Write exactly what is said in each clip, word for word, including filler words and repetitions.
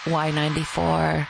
Y ninety-four.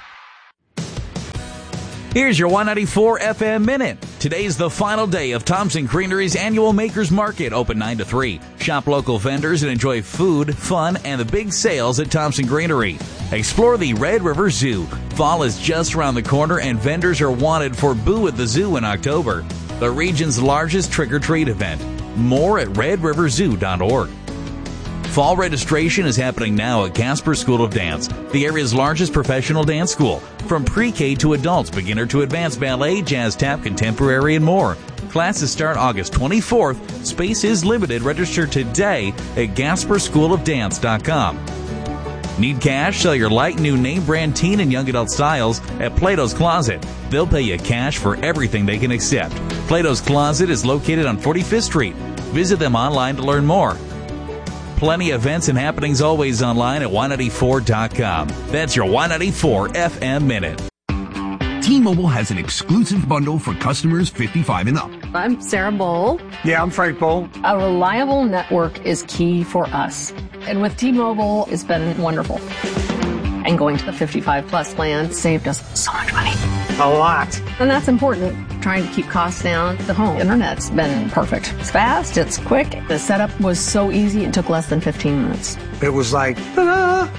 Here's your Y ninety-four F M Minute. Today's the final day of Thompson Greenery's annual Makers Market, open nine to three. Shop local vendors and enjoy food, fun, and the big sales at Thompson Greenery. Explore the Red River Zoo. Fall is just around the corner and vendors are wanted for Boo at the Zoo in October, the region's largest trick-or-treat event. More at red river zoo dot org. Fall registration is happening now at Casper School of Dance, the area's largest professional dance school. From pre-K to adults, beginner to advanced ballet, jazz, tap, contemporary, and more. Classes start August twenty-fourth. Space is limited. Register today at gasper school of dance dot com. Need cash? Sell your light new name brand teen and young adult styles at Plato's Closet. They'll pay you cash for everything they can accept. Plato's Closet is located on forty-fifth Street. Visit them online to learn more. Plenty of events and happenings always online at Y ninety-four dot com. That's your Y ninety-four F M Minute. T-Mobile has an exclusive bundle for customers fifty-five and up. I'm Sarah Bowl. Yeah, I'm Frank Bowl. A reliable network is key for us. And with T-Mobile, it's been wonderful. And going to the fifty-five plus plan saved us so much money. A lot. And that's important. Trying to keep costs down. The home internet's been perfect. It's fast, it's quick. The setup was so easy, it took less than fifteen minutes. It was like, ta-da!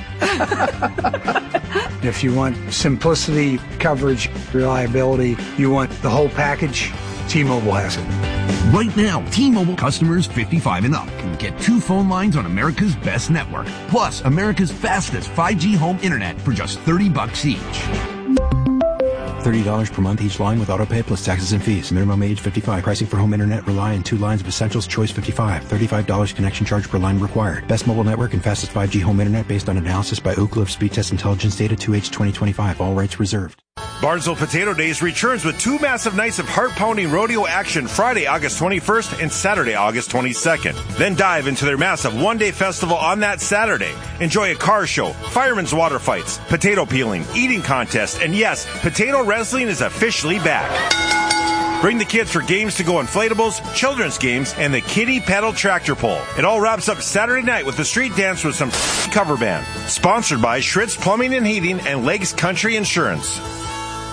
If you want simplicity, coverage, reliability, you want the whole package, T-Mobile has it. Right now, T-Mobile customers fifty-five and up can get two phone lines on America's best network, plus America's fastest five G home internet for just thirty bucks each. thirty dollars per month each line with autopay plus taxes and fees. Minimum age fifty-five. Pricing for home internet rely on two lines of Essentials Choice fifty-five. thirty-five dollars connection charge per line required. Best mobile network and fastest five G home internet based on analysis by Ookla of Speed Test Intelligence Data two H twenty twenty-five. All rights reserved. Barnesville Potato Days returns with two massive nights of heart-pounding rodeo action Friday, August twenty-first and Saturday, August twenty-second. Then dive into their massive one-day festival on that Saturday. Enjoy a car show, firemen's water fights, potato peeling, eating contest, and yes, potato wrestling is officially back. Bring the kids for games to go inflatables, children's games, and the kiddie pedal tractor pull. It all wraps up Saturday night with a street dance with some cover band. Sponsored by Schritz Plumbing and Heating and Legs Country Insurance.